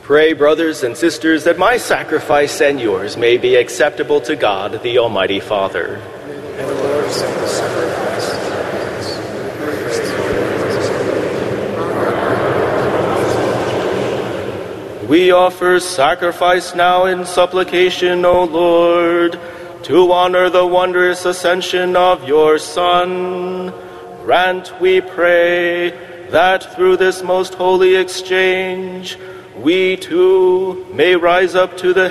Pray, brothers and sisters, that my sacrifice and yours may be acceptable to God, the Almighty Father. May the Lord accept the sacrifice. We offer sacrifice now in supplication, O Lord, to honor the wondrous ascension of your Son. Grant, we pray, that through this most holy exchange, we too may rise up to the